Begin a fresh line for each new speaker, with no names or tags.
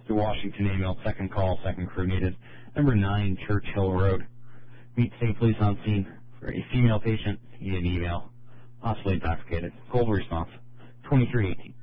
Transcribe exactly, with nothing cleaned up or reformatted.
to Washington email, second call, second crew needed. Number nine, Churchill Road. Meet state police on scene for a female patient. Need an email. Possibly intoxicated. Cold response. twenty-three eighteen.